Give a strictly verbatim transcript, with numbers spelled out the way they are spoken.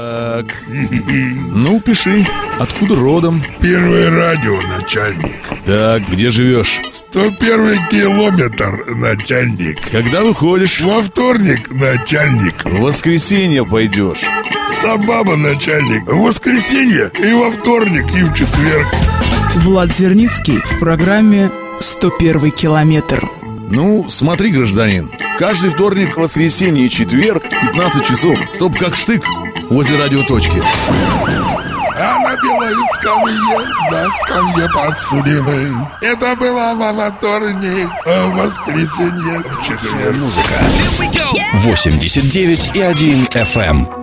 Так, ну пиши, откуда родом? Первое радио, начальник. Так, где живешь? сто первый километр, начальник. Когда выходишь? Во вторник, начальник. В воскресенье пойдешь. Собаба, начальник. В воскресенье и во вторник, и в четверг. Влад Зерницкий в программе «сто первый километр». Ну, смотри, гражданин, каждый вторник, воскресенье и четверг в пятнадцать часов, чтоб как штык возле радиоточки. А на белой скамье, на скамье подсудимый. Это было во вторник, а в воскресенье, в четверг. Музыка восемьдесят девять и один эф эм.